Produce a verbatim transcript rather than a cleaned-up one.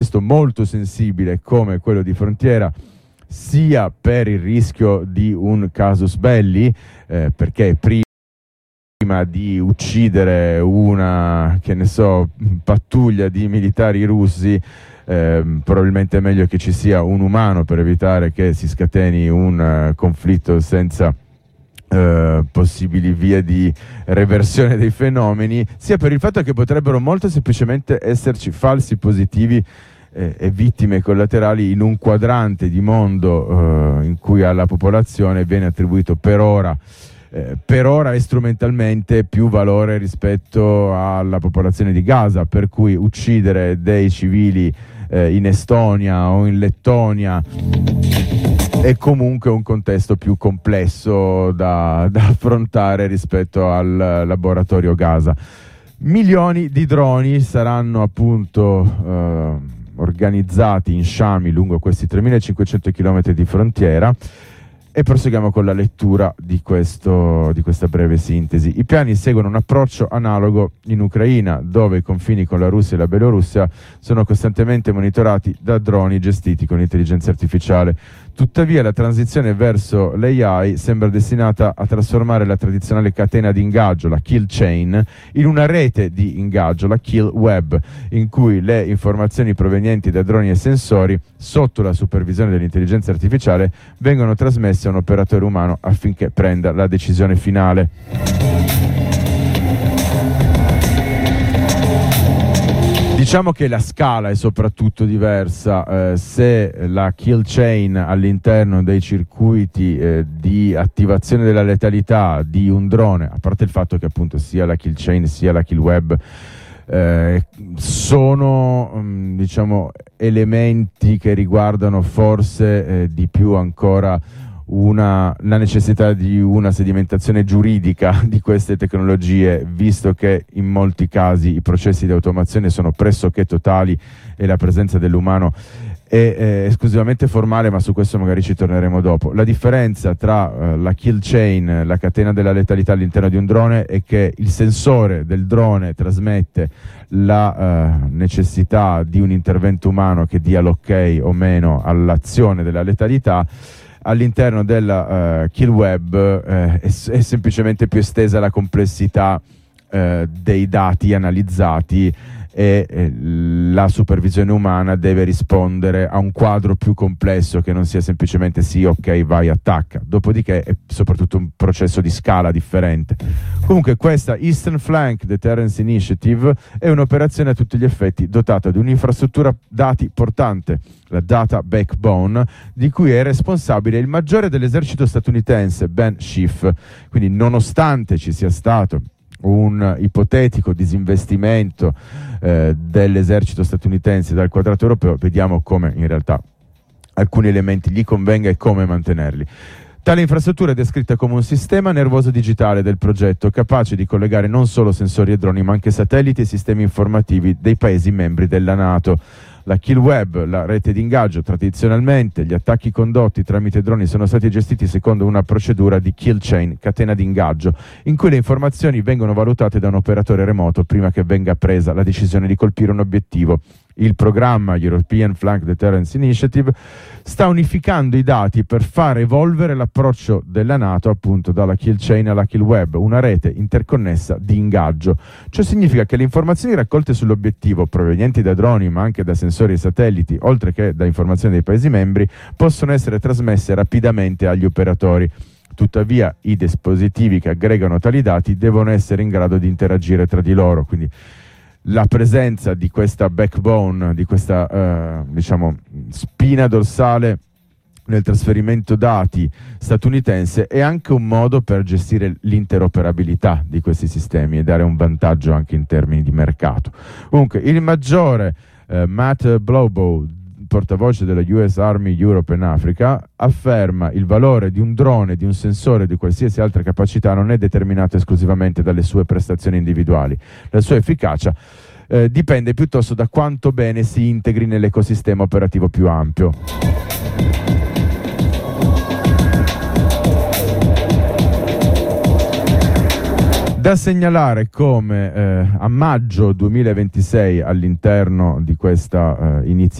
posto molto sensibile come quello di frontiera, sia per il rischio di un casus belli, eh, perché prima prima di uccidere una, che ne so, pattuglia di militari russi, eh, probabilmente è meglio che ci sia un umano per evitare che si scateni un uh, conflitto senza uh, possibili vie di reversione dei fenomeni, sia per il fatto che potrebbero molto semplicemente esserci falsi positivi eh, e vittime collaterali in un quadrante di mondo uh, in cui alla popolazione viene attribuito per ora Eh, per ora e strumentalmente più valore rispetto alla popolazione di Gaza, per cui uccidere dei civili eh, in Estonia o in Lettonia è comunque un contesto più complesso da, da affrontare rispetto al laboratorio Gaza. Milioni di droni saranno appunto eh, organizzati in sciami lungo questi tremilacinquecento chilometri di frontiera. E proseguiamo con la lettura di, questo, di questa breve sintesi. I piani seguono un approccio analogo in Ucraina, dove i confini con la Russia e la Bielorussia sono costantemente monitorati da droni gestiti con intelligenza artificiale. Tuttavia la transizione verso l'A I sembra destinata a trasformare la tradizionale catena di ingaggio, la kill chain, in una rete di ingaggio, la kill web, in cui le informazioni provenienti da droni e sensori, sotto la supervisione dell'intelligenza artificiale, vengono trasmesse a un operatore umano affinché prenda la decisione finale. Diciamo che la scala è soprattutto diversa, eh, se la kill chain all'interno dei circuiti eh, di attivazione della letalità di un drone, a parte il fatto che appunto sia la kill chain sia la kill web eh, sono mh, diciamo elementi che riguardano forse eh, di più ancora Una, la necessità di una sedimentazione giuridica di queste tecnologie, visto che in molti casi i processi di automazione sono pressoché totali e la presenza dell'umano è eh, esclusivamente formale, ma su questo magari ci torneremo dopo. La differenza tra eh, la kill chain, la catena della letalità all'interno di un drone, è che il sensore del drone trasmette la eh, necessità di un intervento umano che dia l'ok o meno all'azione della letalità. All'interno della uh, kill web eh, è, è semplicemente più estesa la complessità eh, dei dati analizzati e eh, la supervisione umana deve rispondere a un quadro più complesso che non sia semplicemente sì, ok, vai, attacca. Dopodiché è soprattutto un processo di scala differente. Comunque questa Eastern Flank Deterrence Initiative è un'operazione a tutti gli effetti dotata di un'infrastruttura dati portante, la Data Backbone, di cui è responsabile il maggiore dell'esercito statunitense, Ben Schiff. Quindi nonostante ci sia stato un ipotetico disinvestimento eh, dell'esercito statunitense dal quadrato europeo, vediamo come in realtà alcuni elementi gli convenga e come mantenerli. Tale infrastruttura è descritta come un sistema nervoso digitale del progetto, capace di collegare non solo sensori e droni, ma anche satelliti e sistemi informativi dei Paesi membri della NATO. La kill web, la rete di ingaggio, tradizionalmente gli attacchi condotti tramite droni sono stati gestiti secondo una procedura di kill chain, catena di ingaggio, in cui le informazioni vengono valutate da un operatore remoto prima che venga presa la decisione di colpire un obiettivo. Il programma European Flank Deterrence Initiative sta unificando i dati per far evolvere l'approccio della NATO appunto dalla kill chain alla kill web, una rete interconnessa di ingaggio. Ciò significa che le informazioni raccolte sull'obiettivo, provenienti da droni ma anche da sensori e satelliti, oltre che da informazioni dei Paesi membri, possono essere trasmesse rapidamente agli operatori. Tuttavia i dispositivi che aggregano tali dati devono essere in grado di interagire tra di loro, quindi la presenza di questa backbone, di questa eh, diciamo spina dorsale nel trasferimento dati statunitense è anche un modo per gestire l'interoperabilità di questi sistemi e dare un vantaggio anche in termini di mercato. Comunque il maggiore eh, Matt Blowbow, portavoce della U S Army Europe and Africa, afferma: il valore di un drone, di un sensore, di qualsiasi altra capacità non è determinato esclusivamente dalle sue prestazioni individuali. La sua efficacia eh, dipende piuttosto da quanto bene si integri nell'ecosistema operativo più ampio. Da segnalare come eh, a maggio duemilaventisei all'interno di questa eh, iniziativa